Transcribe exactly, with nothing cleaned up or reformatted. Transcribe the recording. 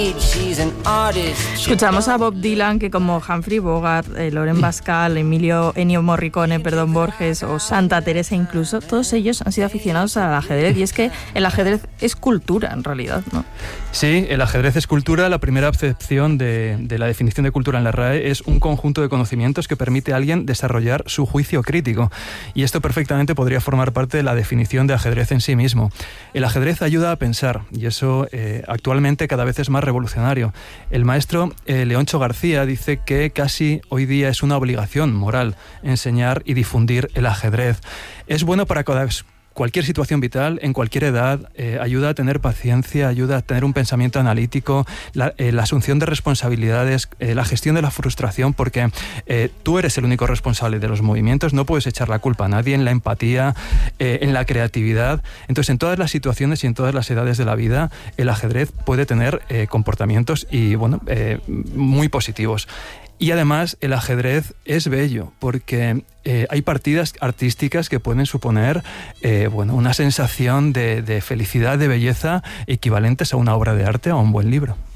Escuchamos a Bob Dylan, que como Humphrey Bogart, eh, Loren Bascal, Emilio, Ennio Morricone, perdón, Borges o Santa Teresa incluso, todos ellos han sido aficionados al ajedrez, y es que el ajedrez es cultura en realidad, ¿no? Sí, el ajedrez es cultura. La primera acepción de, de la definición de cultura en la R A E es un conjunto de conocimientos que permite a alguien desarrollar su juicio crítico, y esto perfectamente podría formar parte de la definición de ajedrez en sí mismo. El ajedrez ayuda a pensar, y eso eh, actualmente cada vez es más revolucionario. El maestro eh, Leoncho García dice que casi hoy día es una obligación moral enseñar y difundir el ajedrez. Es bueno para cada cualquier situación vital, en cualquier edad, eh, ayuda a tener paciencia, ayuda a tener un pensamiento analítico, la, eh, la asunción de responsabilidades, eh, la gestión de la frustración, porque eh, tú eres el único responsable de los movimientos, no puedes echar la culpa a nadie, en la empatía, eh, en la creatividad. Entonces, en todas las situaciones y en todas las edades de la vida, el ajedrez puede tener eh, comportamientos y, bueno, eh, muy positivos. Y además el ajedrez es bello porque eh, hay partidas artísticas que pueden suponer eh, bueno, una sensación de, de felicidad, de belleza, equivalentes a una obra de arte o a un buen libro.